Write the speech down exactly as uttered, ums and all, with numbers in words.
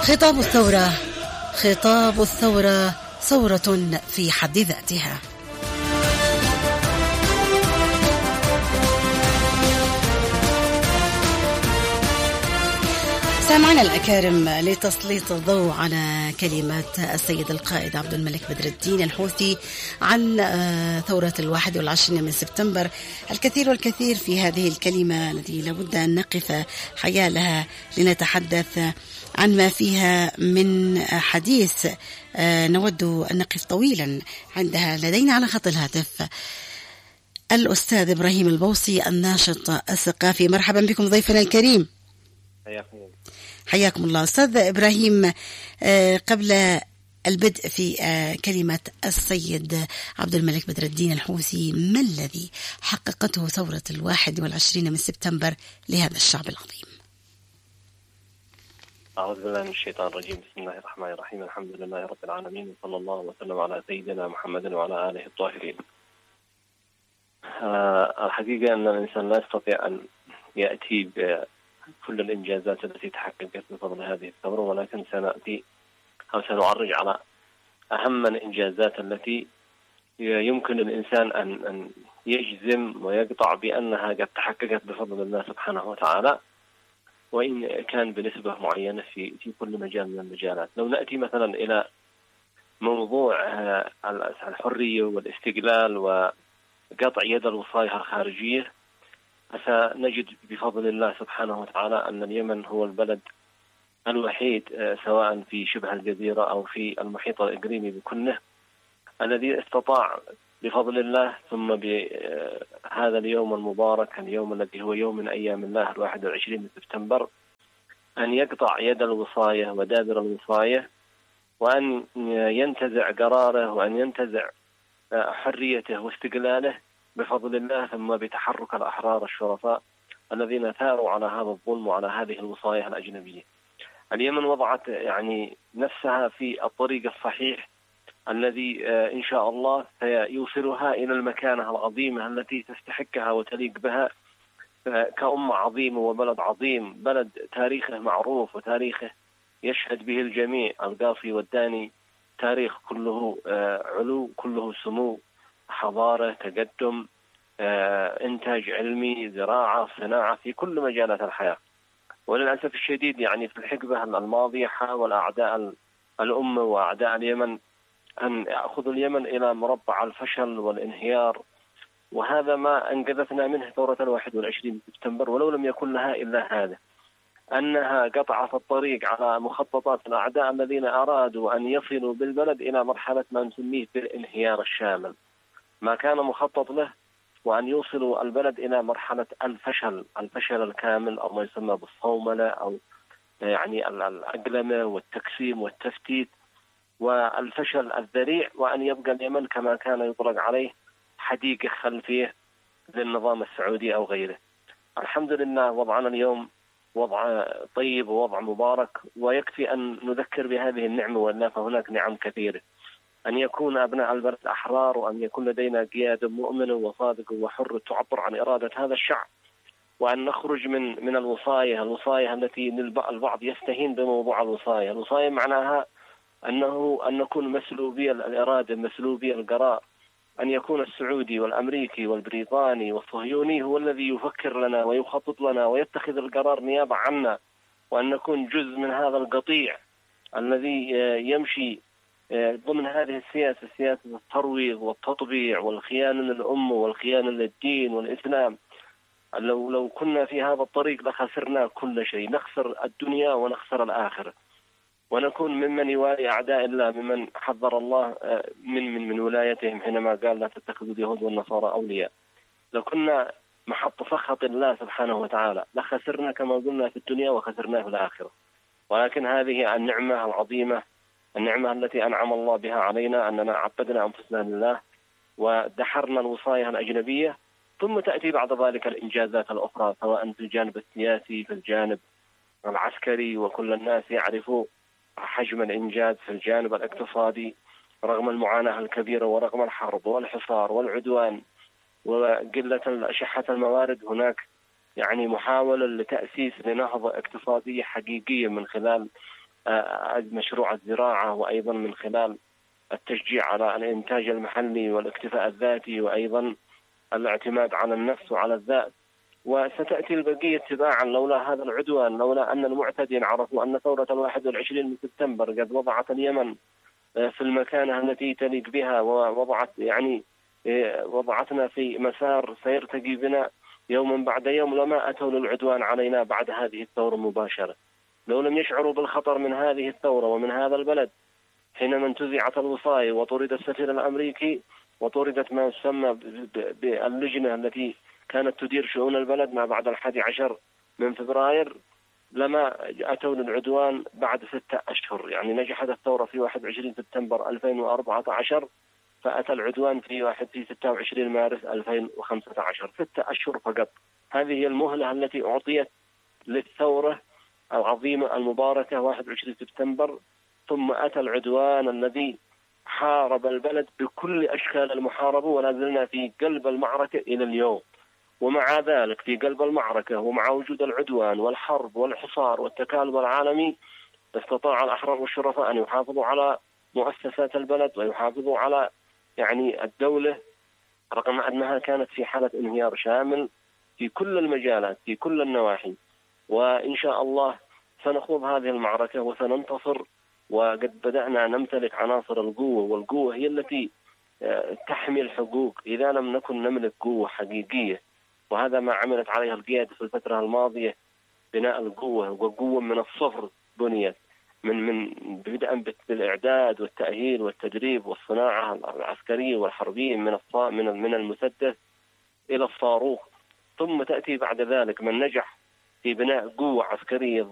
خطاب الثورة، خطاب الثورة ثورة في حد ذاتها. سامعنا الأكارم، لتسليط الضوء على كلمات السيد القائد عبد الملك بدر الدين الحوثي عن ثورة الواحد والعشرين من سبتمبر. الكثير والكثير في هذه الكلمة التي لابد أن نقف حيالها لنتحدث عن ما فيها من حديث نود أن نقف طويلا عندها. لدينا على خط الهاتف الأستاذ إبراهيم البوصي الناشط الثقافي. مرحبا بكم ضيفنا الكريم. حياكم حياكم الله أستاذ إبراهيم. قبل البدء في كلمة السيد عبد الملك بدر الدين الحوثي، ما الذي حققته ثورة الواحد والعشرين من سبتمبر لهذا الشعب العظيم؟ أعوذ بالله من الشيطان الرجيم. بسم الله الرحمن الرحيم. الحمد لله رب العالمين، وصلى الله وسلم على سيدنا محمد وعلى آله الطاهرين. أه الحقيقة أن الإنسان لا يستطيع أن يأتي بكل الإنجازات التي تحققت بفضل هذه الثورة، ولكن سنأتي أو سنعرج على أهم الإنجازات التي يمكن الإنسان أن أن يجزم ويقطع بأنها قد تحققت بفضل الله سبحانه وتعالى، وإن كان بنسبة معينة في في كل مجال من المجالات. لو نأتي مثلا إلى موضوع الحرية والاستقلال وقطع يد الوصاية الخارجية، فنجد بفضل الله سبحانه وتعالى أن اليمن هو البلد الوحيد سواء في شبه الجزيرة أو في المحيط الإقليمي بكله الذي استطاع بفضل الله ثم بهذا اليوم المبارك، اليوم الذي هو يوم من أيام الله الواحد والعشرين من سبتمبر، أن يقطع يد الوصاية ودابر الوصاية، وأن ينتزع قراره وأن ينتزع حريته واستقلاله بفضل الله، ثم بتحرك الأحرار الشرفاء الذين ثاروا على هذا الظلم وعلى هذه الوصاية الأجنبية. اليمن وضعت يعني نفسها في الطريق الصحيح الذي إن شاء الله سيوصلها إلى المكانة العظيمة التي تستحقها وتليق بها كأمة عظيمة وبلد عظيم، بلد تاريخه معروف وتاريخه يشهد به الجميع، القاصي والداني، تاريخ كله علو، كله سمو، حضارة، تقدم، إنتاج علمي، زراعة، صناعة، في كل مجالات الحياة. وللأسف الشديد يعني في الحقبة الماضية حاول أعداء الأمة وأعداء اليمن أن يأخذوا اليمن إلى مربع الفشل والانهيار، وهذا ما أنقذتنا منه ثورة الواحد والعشرين سبتمبر، ولو لم يكن لها إلا هذا، أنها قطعت الطريق على مخططات الأعداء الذين أرادوا أن يصلوا بالبلد إلى مرحلة ما نسميه بالانهيار الشامل، ما كان مخطط له، وأن يوصلوا البلد إلى مرحلة الفشل، الفشل الكامل أو ما يسمى بالصوملة أو يعني الأقلمة والتقسيم والتفتيت والفشل الذريع، وأن يبقى اليمن كما كان يطلق عليه حديقة خلفية للنظام السعودي أو غيره. الحمد لله وضعنا اليوم وضع طيب ووضع مبارك، ويكفي أن نذكر بهذه النعمة، وأن فهناك نعم كثيرة، أن يكون أبناء البلد أحرار، وأن يكون لدينا قيادة مؤمنة وصادقة وحرة تعبر عن إرادة هذا الشعب، وأن نخرج من من الوصاية الوصاية التي البعض يستهين بموضوع الوصاية. الوصاية معناها أنه أن نكون مسلوبي الإرادة، مسلوبي القرار، أن يكون السعودي والأمريكي والبريطاني والصهيوني هو الذي يفكر لنا ويخطط لنا ويتخذ القرار نيابة عنا، وأن نكون جزء من هذا القطيع الذي يمشي ضمن هذه السياسة، سياسة الترويض والتطبيع والخيانة للأمة والخيانة للدين والإسلام. لو لو كنا في هذا الطريق لخسرنا كل شيء، نخسر الدنيا ونخسر الآخرة، ونكون ممن يوالي أعداء الله، ممن حذر الله من من من ولايتهم حينما قال لا تتخذوا اليهود والنصارى أولياء. لو كنا محط سخط الله سبحانه وتعالى لخسرنا كما قلنا في الدنيا وخسرنا في الآخرة. ولكن هذه النعمة العظيمة، النعمة التي أنعم الله بها علينا، أننا عبدنا أنفسنا لله ودحرنا الوصاية الأجنبية، ثم تأتي بعد ذلك الإنجازات الأخرى سواء في الجانب السياسي، في الجانب العسكري، وكل الناس يعرفوا حجم الإنجاز في الجانب الاقتصادي رغم المعاناة الكبيرة ورغم الحرب والحصار والعدوان وقلة شحة الموارد. هناك يعني محاولة لتأسيس لنهضة اقتصادية حقيقية من خلال مشروع الزراعة، وأيضا من خلال التشجيع على الإنتاج المحلي والاكتفاء الذاتي، وأيضا الاعتماد على النفس وعلى الذات. وستأتي البقية تباعا لولا هذا العدوان، لولا أن المعتدين عرفوا أن ثورة الواحد والعشرين من سبتمبر قد وضعت اليمن في المكانة التي تليق بها، ووضعت يعني وضعتنا في مسار سيرتقي بنا يوما بعد يوم، لما أتوا للعدوان علينا بعد هذه الثورة مباشرة. لو لم يشعروا بالخطر من هذه الثورة ومن هذا البلد حينما انتزعت الوصاية وطرد السفير الأمريكي وطردت ما يسمى باللجنة التي كانت تدير شؤون البلد ما بعد الحادي عشر من فبراير، لما أتوا للعدوان بعد ستة أشهر. يعني نجحت الثورة في واحد وعشرين سبتمبر ألفين وأربعة عشر، فأتى العدوان في واحد في ستة وعشرين مارس ألفين وخمسة عشر، ستة أشهر فقط. هذه هي المهلة التي أعطيت للثورة العظيمة المباركة واحد وعشرين سبتمبر. ثم أتى العدوان الذي حارب البلد بكل أشكال المحاربة، ولا زلنا في قلب المعركة إلى اليوم. ومع ذلك في قلب المعركة ومع وجود العدوان والحرب والحصار والتكالب العالمي، استطاع الأحرار والشرفاء أن يحافظوا على مؤسسات البلد ويحافظوا على يعني الدولة، رغم أنها كانت في حالة انهيار شامل في كل المجالات في كل النواحي. وإن شاء الله سنخوض هذه المعركة وسننتصر، وقد بدأنا نمتلك عناصر القوة، والقوة هي التي تحمي الحقوق إذا لم نكن نملك قوة حقيقية. وهذا ما عملت عليه القيادة في الفترة الماضية، بناء القوة، وقوة من الصفر بنيت من من بدءا بالإعداد والتأهيل والتدريب والصناعة العسكرية والحربية من من من المسدس إلى الصاروخ. ثم تأتي بعد ذلك من نجح في بناء قوة عسكرية